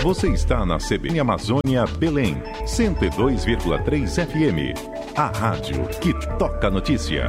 Você está na CBN Amazônia Belém, 102,3 FM. A rádio que toca notícia.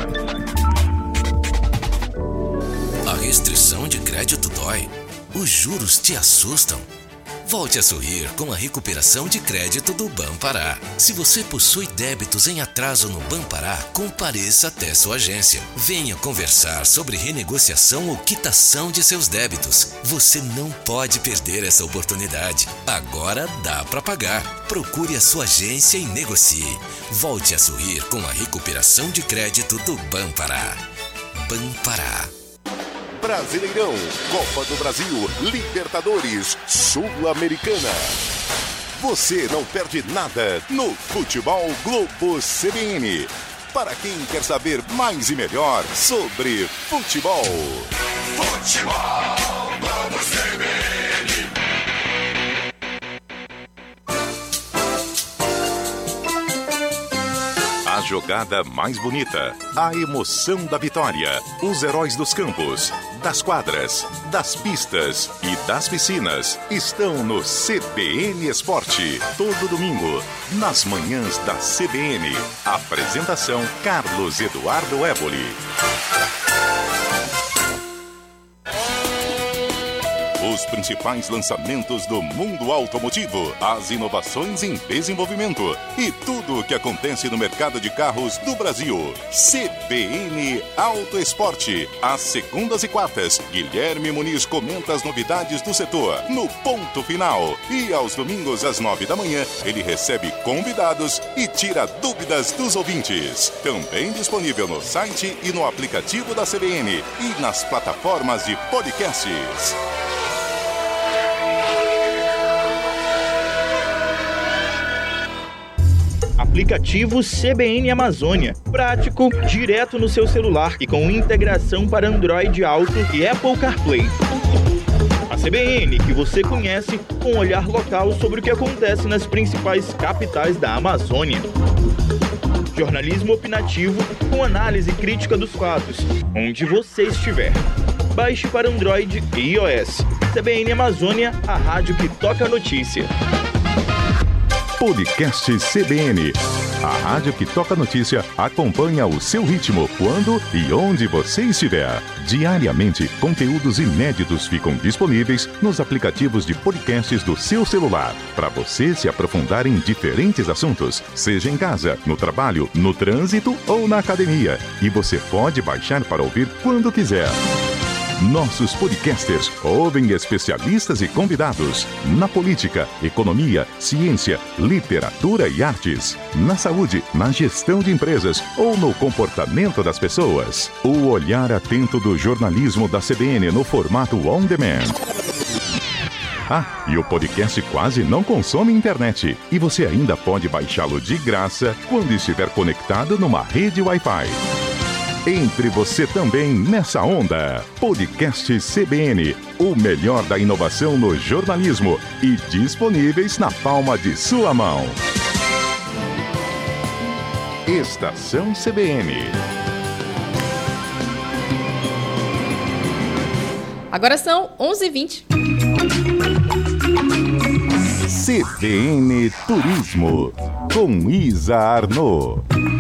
A restrição de crédito dói. Os juros te assustam. Volte a sorrir com a recuperação de crédito do Banpará. Se você possui débitos em atraso no Banpará, compareça até sua agência. Venha conversar sobre renegociação ou quitação de seus débitos. Você não pode perder essa oportunidade. Agora dá para pagar. Procure a sua agência e negocie. Volte a sorrir com a recuperação de crédito do Banpará. Banpará. Brasileirão, Copa do Brasil, Libertadores, Sul-Americana. Você não perde nada no Futebol Globo CBN. Para quem quer saber mais e melhor sobre futebol. Futebol Globo CBN. A jogada mais bonita, a emoção da vitória, os heróis dos campos, das quadras, das pistas e das piscinas estão no CBN Esporte. Todo domingo, nas manhãs da CBN. Apresentação Carlos Eduardo Éboli. Os principais lançamentos do mundo automotivo, as inovações em desenvolvimento e tudo o que acontece no mercado de carros do Brasil. CBN Auto Esporte. Às segundas e quartas, Guilherme Muniz comenta as novidades do setor no ponto final. E aos domingos, às 9 da manhã, ele recebe convidados e tira dúvidas dos ouvintes. Também disponível no site e no aplicativo da CBN e nas plataformas de podcasts. Aplicativo CBN Amazônia. Prático, direto no seu celular e com integração para Android Auto e Apple CarPlay. A CBN que você conhece com um olhar local sobre o que acontece nas principais capitais da Amazônia. Jornalismo opinativo com análise crítica dos fatos, onde você estiver. Baixe para Android e iOS. CBN Amazônia, a rádio que toca a notícia. Podcast CBN. A rádio que toca notícia acompanha o seu ritmo quando e onde você estiver. Diariamente, conteúdos inéditos ficam disponíveis nos aplicativos de podcasts do seu celular, para você se aprofundar em diferentes assuntos, seja em casa, no trabalho, no trânsito ou na academia. E você pode baixar para ouvir quando quiser. Nossos podcasters ouvem especialistas e convidados na política, economia, ciência, literatura e artes, na saúde, na gestão de empresas ou no comportamento das pessoas. O olhar atento do jornalismo da CBN no formato on demand. Ah, e o podcast quase não consome internet. E você ainda pode baixá-lo de graça quando estiver conectado numa rede Wi-Fi. Entre você também nessa onda. Podcast CBN, o melhor da inovação no jornalismo e disponíveis na palma de sua mão. Estação CBN. Agora são 11h20. CBN Turismo, com Isa Arnaud.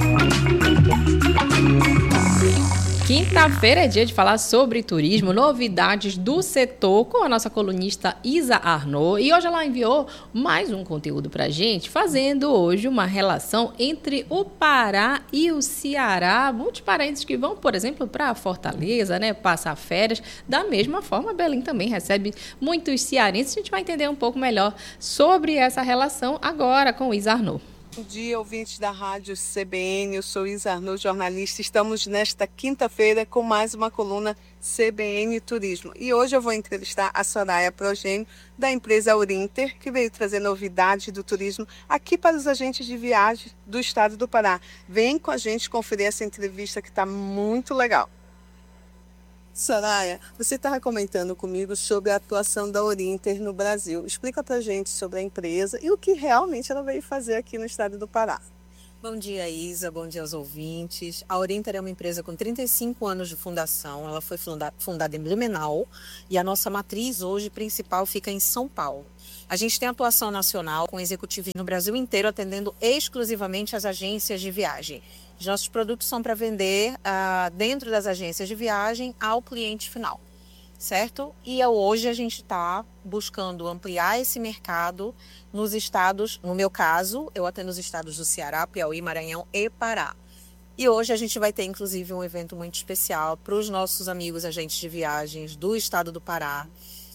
Quinta-feira é dia de falar sobre turismo, novidades do setor com a nossa colunista Isa Arnaud. E hoje ela enviou mais um conteúdo para a gente, fazendo hoje uma relação entre o Pará e o Ceará. Muitos paraenses que vão, por exemplo, para Fortaleza, né, passar férias. Da mesma forma, Belém também recebe muitos cearenses. A gente vai entender um pouco melhor sobre essa relação agora com Isa Arnaud. Bom dia, ouvintes da Rádio CBN, eu sou Isa Arnaud, jornalista. Estamos nesta quinta-feira com mais uma coluna CBN Turismo. E hoje eu vou entrevistar a Soraya Progênio, da empresa Urinter, que veio trazer novidades do turismo aqui para os agentes de viagem do estado do Pará. Vem com a gente conferir essa entrevista que está muito legal. Soraya, você estava comentando comigo sobre a atuação da Urinter no Brasil. Explica para a gente sobre a empresa e o que realmente ela veio fazer aqui no estado do Pará. Bom dia, Isa. Bom dia aos ouvintes. A Orinter é uma empresa com 35 anos de fundação. Ela foi fundada em Blumenau e a nossa matriz hoje principal fica em São Paulo. A gente tem atuação nacional com executivos no Brasil inteiro, atendendo exclusivamente as agências de viagem. Os nossos produtos são para vender dentro das agências de viagem ao cliente final, certo? E hoje a gente está buscando ampliar esse mercado nos estados, no meu caso, eu atendo os estados do Ceará, Piauí, Maranhão e Pará. E hoje a gente vai ter, inclusive, um evento muito especial para os nossos amigos agentes de viagens do estado do Pará,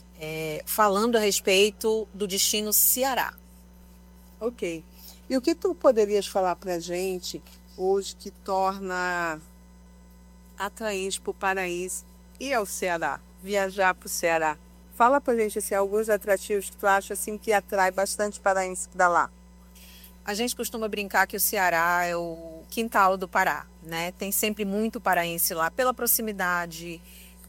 falando a respeito do destino Ceará. Ok. E o que tu poderias falar para a gente hoje que torna atraente para o paraíso e ao Ceará, viajar para o Ceará? Fala para a gente assim, alguns atrativos que tu acha assim, que atrai bastante paraense para lá. A gente costuma brincar que o Ceará é o quintal do Pará, né? Tem sempre muito paraense lá, pela proximidade,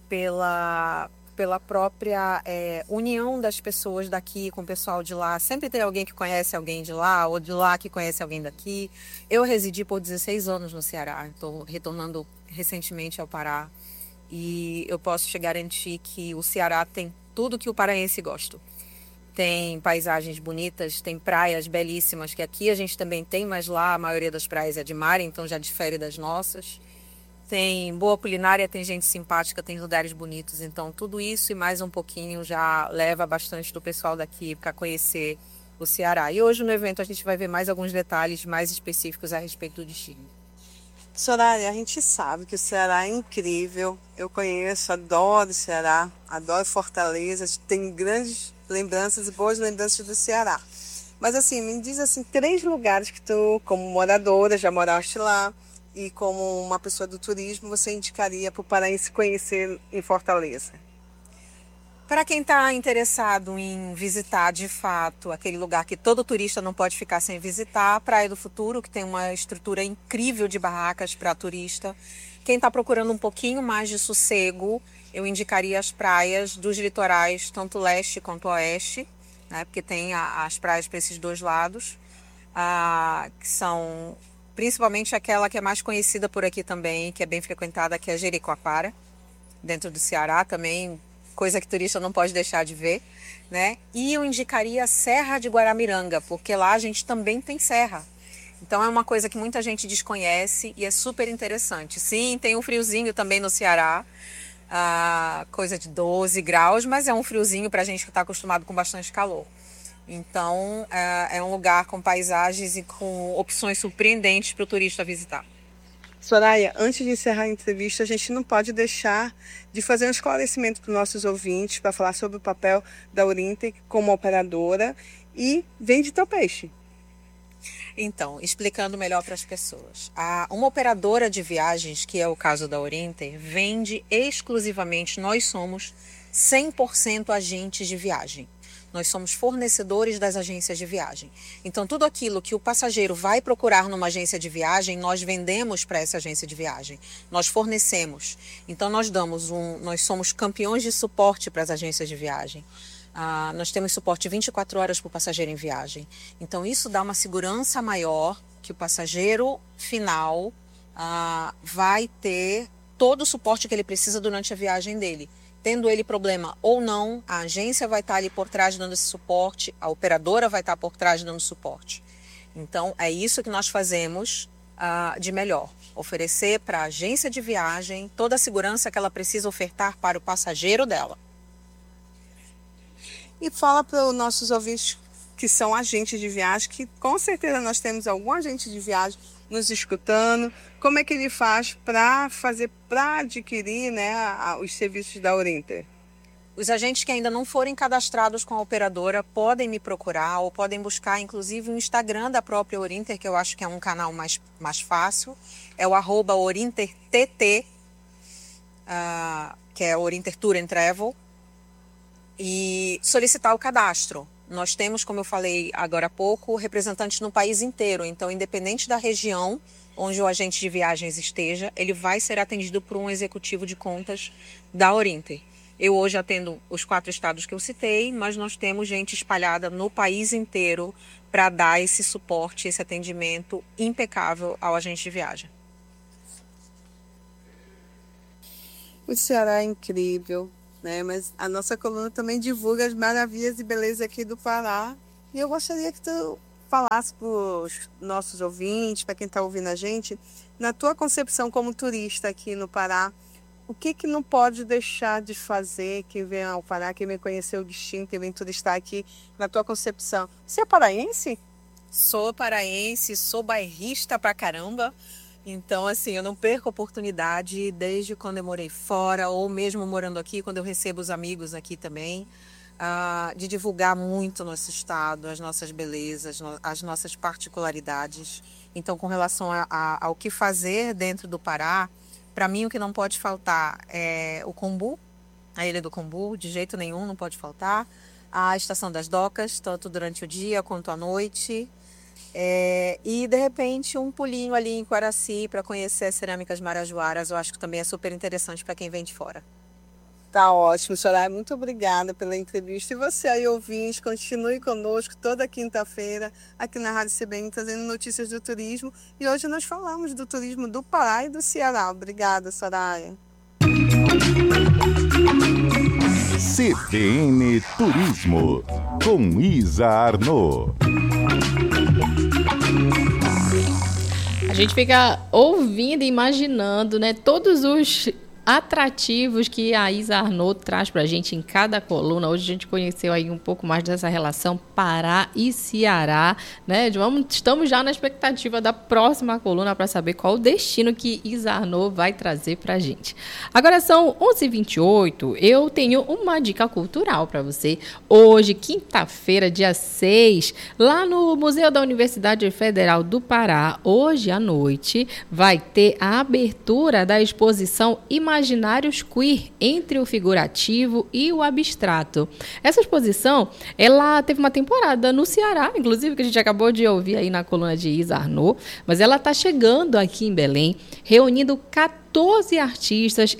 pela própria união das pessoas daqui com o pessoal de lá. Sempre tem alguém que conhece alguém de lá, ou de lá que conhece alguém daqui. Eu residi por 16 anos no Ceará, estou retornando recentemente ao Pará. E eu posso te garantir que o Ceará tem tudo que o paraense gosta. Tem paisagens bonitas, tem praias belíssimas, que aqui a gente também tem, mas lá a maioria das praias é de mar, então já difere das nossas. Tem boa culinária, tem gente simpática, tem lugares bonitos. Então tudo isso e mais um pouquinho já leva bastante do pessoal daqui para conhecer o Ceará. E hoje no evento a gente vai ver mais alguns detalhes mais específicos a respeito do destino. Soraya, a gente sabe que o Ceará é incrível. Eu conheço, adoro o Ceará, adoro Fortaleza, tenho grandes lembranças e boas lembranças do Ceará. Mas assim, me diz assim, 3 lugares que tu, como moradora, já moraste lá, e como uma pessoa do turismo, você indicaria para o paraense conhecer em Fortaleza? Para quem está interessado em visitar de fato aquele lugar que todo turista não pode ficar sem visitar, a Praia do Futuro, que tem uma estrutura incrível de barracas para turista. Quem está procurando um pouquinho mais de sossego, eu indicaria as praias dos litorais, tanto leste quanto oeste, né, porque tem as praias para esses dois lados, que são principalmente aquela que é mais conhecida por aqui também, que é bem frequentada, que é Jericoacoara, dentro do Ceará também, coisa que turista não pode deixar de ver, né? E eu indicaria a Serra de Guaramiranga, porque lá a gente também tem serra. Então é uma coisa que muita gente desconhece e é super interessante. Sim, tem um friozinho também no Ceará, coisa de 12 graus, mas é um friozinho para a gente que está acostumado com bastante calor. Então é um lugar com paisagens e com opções surpreendentes para o turista visitar. Soraya, antes de encerrar a entrevista, a gente não pode deixar de fazer um esclarecimento para os nossos ouvintes, para falar sobre o papel da Orinter como operadora e vende teu peixe. Então, explicando melhor para as pessoas. Uma operadora de viagens, que é o caso da Orinter, vende exclusivamente, nós somos 100% agentes de viagem. Nós somos fornecedores das agências de viagem. Então, tudo aquilo que o passageiro vai procurar numa agência de viagem, nós vendemos para essa agência de viagem. Nós fornecemos. Então, nós somos campeões de suporte para as agências de viagem. Nós temos suporte 24 horas para o passageiro em viagem. Então, isso dá uma segurança maior que o passageiro final vai ter todo o suporte que ele precisa durante a viagem dele. Tendo ele problema ou não, a agência vai estar ali por trás dando esse suporte, a operadora vai estar por trás dando suporte. Então, é isso que nós fazemos de melhor. Oferecer para a agência de viagem toda a segurança que ela precisa ofertar para o passageiro dela. E fala para os nossos ouvintes que são agentes de viagem, que com certeza nós temos algum agente de viagem nos escutando, como é que ele faz para adquirir, né, os serviços da Orinter? Os agentes que ainda não forem cadastrados com a operadora podem me procurar ou podem buscar, inclusive, o Instagram da própria Orinter, que eu acho que é um canal mais fácil. É o @OrinterTT, que é Orinter Tour and Travel, e solicitar o cadastro. Nós temos, como eu falei agora há pouco, representantes no país inteiro. Então, independente da região onde o agente de viagens esteja, ele vai ser atendido por um executivo de contas da Orinter. Eu hoje atendo os 4 estados que eu citei, mas nós temos gente espalhada no país inteiro para dar esse suporte, esse atendimento impecável ao agente de viagem. O Ceará é incrível, né? Mas a nossa coluna também divulga as maravilhas e belezas aqui do Pará. E eu gostaria que tu falasse para os nossos ouvintes, para quem está ouvindo a gente, na tua concepção como turista aqui no Pará, o que não pode deixar de fazer quem vem ao Pará, quem vem conhecer o destino, quem vem turistar aqui, na tua concepção? Você é paraense? Sou paraense, sou bairrista pra caramba. Então, assim, eu não perco oportunidade desde quando eu morei fora ou mesmo morando aqui, quando eu recebo os amigos aqui também, de divulgar muito nosso estado, as nossas belezas, as nossas particularidades. Então, com relação ao que fazer dentro do Pará, para mim o que não pode faltar é o Combu, a Ilha do Combu, de jeito nenhum não pode faltar. A Estação das Docas, tanto durante o dia quanto à noite. E, de repente, um pulinho ali em Quaraci para conhecer as cerâmicas marajoaras, eu acho que também é super interessante para quem vem de fora. Tá ótimo, Soraya. Muito obrigada pela entrevista. E você aí, ouvinte, continue conosco toda quinta-feira aqui na Rádio CBN, trazendo notícias do turismo. E hoje nós falamos do turismo do Pará e do Ceará. Obrigada, Soraya. CBN Turismo, com Isa Arnaud. A gente fica ouvindo e imaginando, né, todos os atrativos que a Isa Arnaud traz para a gente em cada coluna. Hoje a gente conheceu aí um pouco mais dessa relação Pará e Ceará, né? Estamos já na expectativa da próxima coluna para saber qual o destino que Isa Arnaud vai trazer para a gente. Agora são 11h28, eu tenho uma dica cultural para você. Hoje, quinta-feira, dia 6, lá no Museu da Universidade Federal do Pará, hoje à noite, vai ter a abertura da exposição Imaginários Queer, entre o figurativo e o abstrato. Essa exposição, ela teve uma temporada no Ceará, inclusive, que a gente acabou de ouvir aí na coluna de Isa Arnaud, mas ela está chegando aqui em Belém, reunindo 14 artistas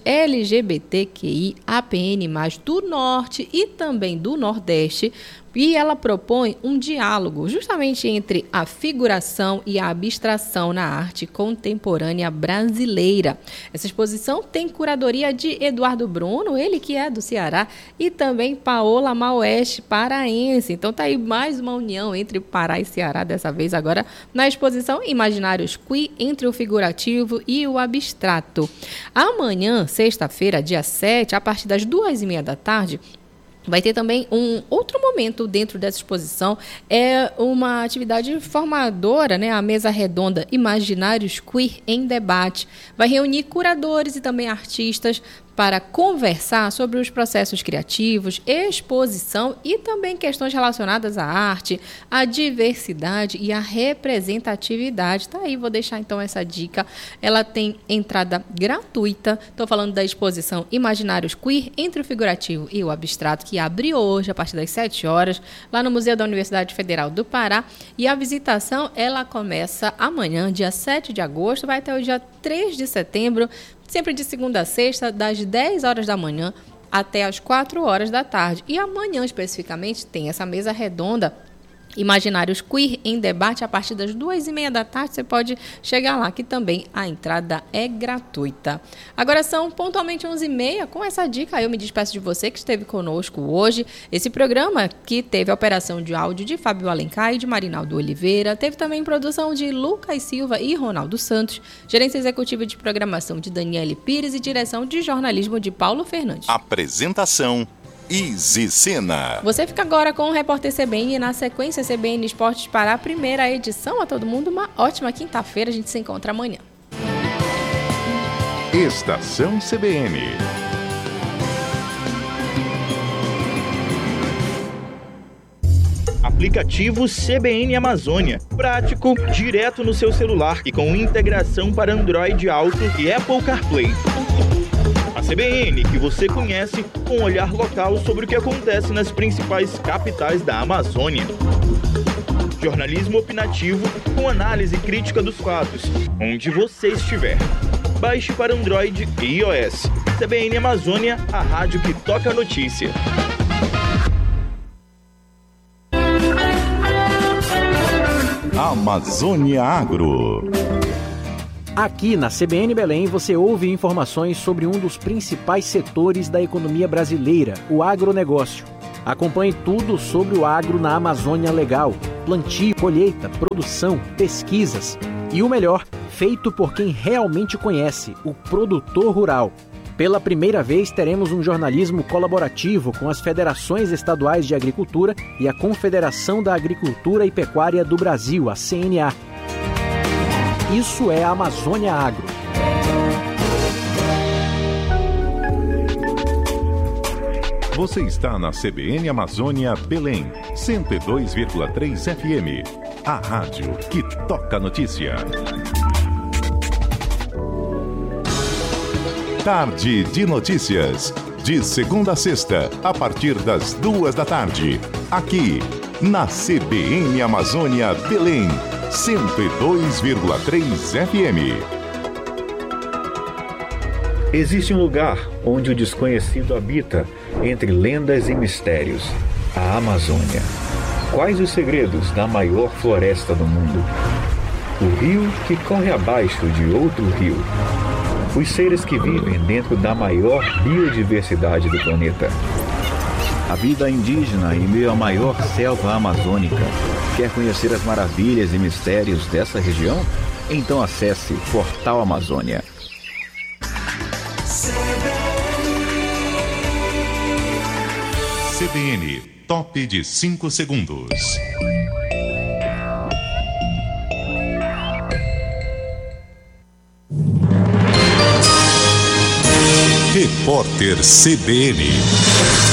LGBTQI, APN+, do Norte e também do Nordeste, e ela propõe um diálogo justamente entre a figuração e a abstração na arte contemporânea brasileira. Essa exposição tem curadoria de Eduardo Bruno, ele que é do Ceará, e também Paola Maueste, paraense. Então tá aí mais uma união entre Pará e Ceará, dessa vez agora na exposição Imaginários Queer, entre o figurativo e o abstrato. Amanhã, sexta-feira, dia 7, a partir das 2h30 da tarde, vai ter também um outro momento dentro dessa exposição, é uma atividade formadora, né? A mesa redonda Imaginários Queer em Debate. Vai reunir curadores e também artistas para conversar sobre os processos criativos, exposição e também questões relacionadas à arte, à diversidade e à representatividade. Tá aí, vou deixar então essa dica. Ela tem entrada gratuita. Estou falando da exposição Imaginários Queer, entre o figurativo e o abstrato, que abre hoje a partir das 7 horas, lá no Museu da Universidade Federal do Pará. E a visitação, ela começa amanhã, dia 7 de agosto, vai até o dia 3 de setembro, sempre de segunda a sexta, das 10 horas da manhã até as 4 horas da tarde. E amanhã, especificamente, tem essa mesa redonda Imaginários Queer em Debate a partir das 2h30 da tarde. Você pode chegar lá, que também a entrada é gratuita. Agora são pontualmente 11h30. Com essa dica, eu me despeço de você que esteve conosco hoje. Esse programa que teve a operação de áudio de Fábio Alencar e de Marinaldo Oliveira. Teve também produção de Lucas Silva e Ronaldo Santos. Gerência executiva de programação de Daniele Pires e direção de jornalismo de Paulo Fernandes. Apresentação Izzy Sena. Você fica agora com o Repórter CBN e na sequência CBN Esportes Pará, a primeira edição. A todo mundo uma ótima quinta-feira, a gente se encontra amanhã. Estação CBN. Aplicativo CBN Amazônia. Prático, direto no seu celular e com integração para Android Auto e Apple CarPlay. A CBN, que você conhece, com um olhar local sobre o que acontece nas principais capitais da Amazônia. Jornalismo opinativo com análise crítica dos fatos, onde você estiver. Baixe para Android e iOS. CBN Amazônia, a rádio que toca a notícia. Amazônia Agro. Aqui na CBN Belém você ouve informações sobre um dos principais setores da economia brasileira, o agronegócio. Acompanhe tudo sobre o agro na Amazônia Legal: plantio, colheita, produção, pesquisas e o melhor, feito por quem realmente conhece, o produtor rural. Pela primeira vez teremos um jornalismo colaborativo com as federações estaduais de agricultura e a Confederação da Agricultura e Pecuária do Brasil, a CNA. Isso é a Amazônia Agro. Você está na CBN Amazônia Belém, 102,3 FM. A rádio que toca a notícia. Tarde de Notícias. De segunda a sexta, a partir das 14h. Aqui, na CBN Amazônia Belém, 102,3 FM. Existe um lugar onde o desconhecido habita, entre lendas e mistérios: a Amazônia. Quais os segredos da maior floresta do mundo? O rio que corre abaixo de outro rio. Os seres que vivem dentro da maior biodiversidade do planeta. A vida indígena em meio à maior selva amazônica. Quer conhecer as maravilhas e mistérios dessa região? Então acesse Portal Amazônia. CBN, top de 5 segundos. Repórter CBN.